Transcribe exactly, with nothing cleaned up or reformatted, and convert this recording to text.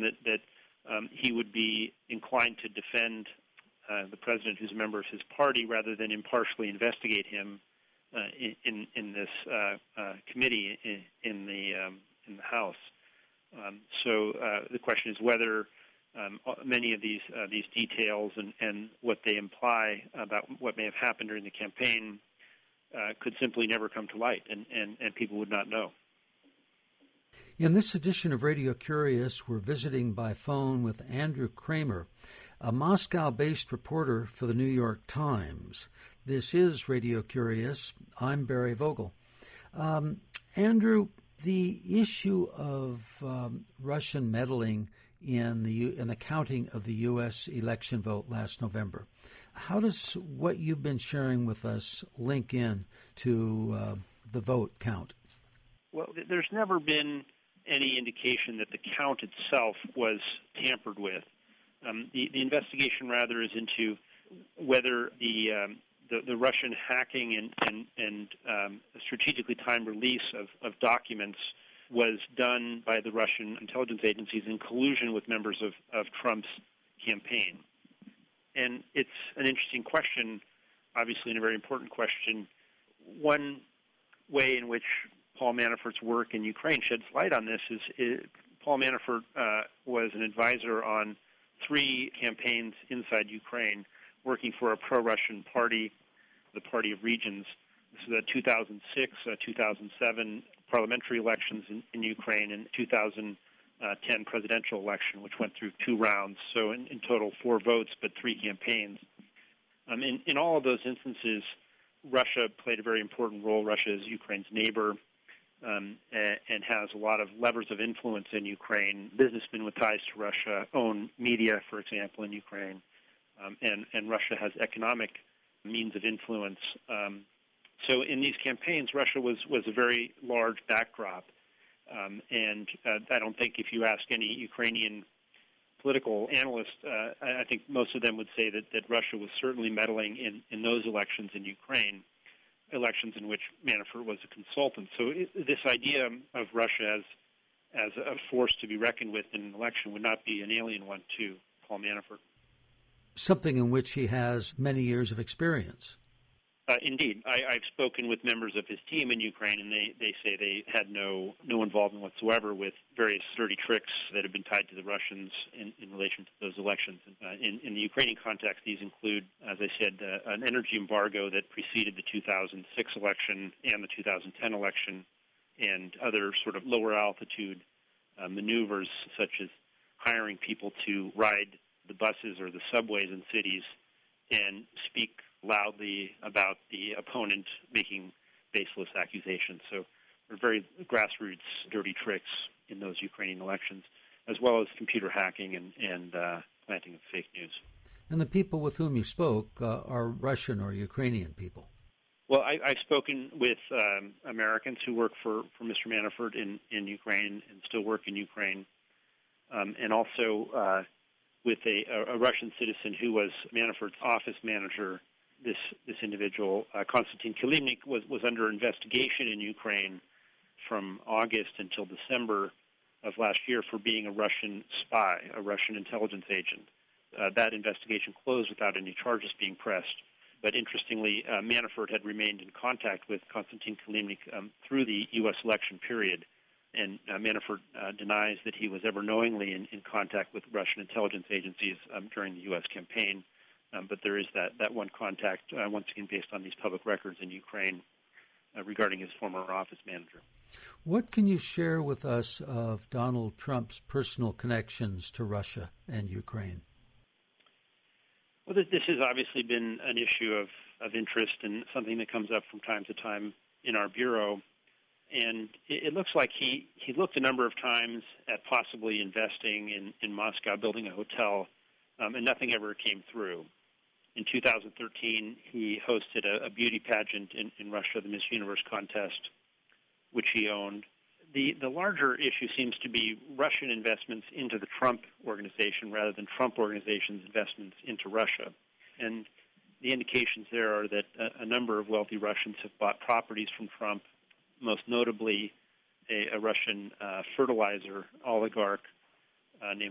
that, that um, he would be inclined to defend uh, the president who's a member of his party rather than impartially investigate him uh, in, in this uh, uh, committee in, in, the, um, in the House. Um, so uh, the question is whether um, many of these uh, these details and, and what they imply about what may have happened during the campaign uh, could simply never come to light, and, and, and people would not know. In this edition of Radio Curious, we're visiting by phone with Andrew Kramer, a Moscow-based reporter for the New York Times. This is Radio Curious. I'm Barry Vogel. Um, Andrew, the issue of um, Russian meddling in the in the counting of the U S election vote last November, how does what you've been sharing with us link in to uh, the vote count? Well, there's never been any indication that the count itself was tampered with. Um, the, the investigation, rather, is into whether the um, the, the Russian hacking and and, and um, strategically timed release of, of documents was done by the Russian intelligence agencies in collusion with members of, of Trump's campaign. And it's an interesting question, obviously, and a very important question. One way in which Paul Manafort's work in Ukraine sheds light on this is, is Paul Manafort uh, was an advisor on three campaigns inside Ukraine, working for a pro-Russian party, the Party of Regions. This is the two thousand six, uh, two thousand seven parliamentary elections in, in Ukraine, and two thousand ten presidential election, which went through two rounds. So in, in total, four votes, but three campaigns. Um, in, in all of those instances, Russia played a very important role. Russia is Ukraine's neighbor. Um, and, and has a lot of levers of influence in Ukraine. Businessmen with ties to Russia own media, for example, in Ukraine, um, and, and Russia has economic means of influence. Um, so in these campaigns, Russia was, was a very large backdrop, um, and uh, I don't think if you ask any Ukrainian political analyst, uh, I think most of them would say that, that Russia was certainly meddling in, in those elections in Ukraine, elections in which Manafort was a consultant. So it, this idea of Russia as as a force to be reckoned with in an election would not be an alien one to Paul Manafort. Something in which he has many years of experience. Uh, indeed. I, I've spoken with members of his team in Ukraine, and they, they say they had no no involvement whatsoever with various dirty tricks that have been tied to the Russians in, in relation to those elections. Uh, in, in the Ukrainian context, these include, as I said, uh, an energy embargo that preceded the two thousand six election and the two thousand ten election, and other sort of lower altitude uh, maneuvers, such as hiring people to ride the buses or the subways in cities and speak loudly about the opponent, making baseless accusations. So there are very grassroots dirty tricks in those Ukrainian elections, as well as computer hacking and, and uh, planting of fake news. And the people with whom you spoke uh, are Russian or Ukrainian people? Well, I, I've spoken with um, Americans who work for, for Mister Manafort in, in Ukraine and still work in Ukraine, um, and also uh, with a, a Russian citizen who was Manafort's office manager. This this individual, uh, Konstantin Kilimnik, was, was under investigation in Ukraine from August until December of last year for being a Russian spy, a Russian intelligence agent. Uh, that investigation closed without any charges being pressed. But interestingly, uh, Manafort had remained in contact with Konstantin Kilimnik um, through the U S election period. And uh, Manafort uh, denies that he was ever knowingly in, in contact with Russian intelligence agencies um, during the U S campaign. Um, but there is that, that one contact, uh, once again based on these public records in Ukraine, uh, regarding his former office manager. What can you share with us of Donald Trump's personal connections to Russia and Ukraine? Well, this, this has obviously been an issue of, of interest and something that comes up from time to time in our bureau. And it, it looks like he, he looked a number of times at possibly investing in, in Moscow, building a hotel, um, and nothing ever came through. In two thousand thirteen, he hosted a, a beauty pageant in, in Russia, the Miss Universe contest, which he owned. The, the larger issue seems to be Russian investments into the Trump organization rather than Trump organization's investments into Russia. And the indications there are that a, a number of wealthy Russians have bought properties from Trump, most notably a, a Russian uh, fertilizer oligarch uh, named